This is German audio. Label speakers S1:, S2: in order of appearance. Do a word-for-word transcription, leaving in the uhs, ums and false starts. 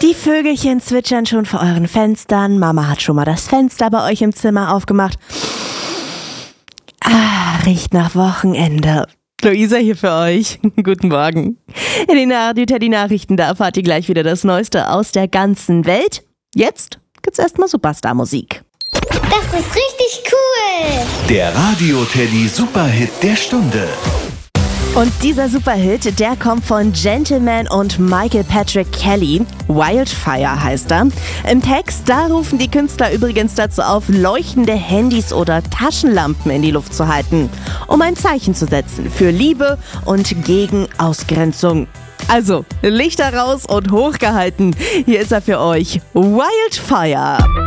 S1: Die Vögelchen zwitschern schon vor euren Fenstern. Mama hat schon mal das Fenster bei euch im Zimmer aufgemacht. Ah, riecht nach Wochenende. Luisa hier für euch. Guten Morgen. In den Radio Teddy Nachrichten, da erfahrt ihr gleich wieder das Neueste aus der ganzen Welt. Jetzt gibt's erstmal Superstar-Musik.
S2: Das ist richtig cool.
S3: Der Radio Teddy Superhit der Stunde.
S1: Und dieser Superhit, der kommt von Gentleman und Michael Patrick Kelly. Wildfire heißt er. Im Text, da rufen die Künstler übrigens dazu auf, leuchtende Handys oder Taschenlampen in die Luft zu halten, um ein Zeichen zu setzen für Liebe und gegen Ausgrenzung. Also, Lichter raus und hochgehalten. Hier ist er für euch, Wildfire.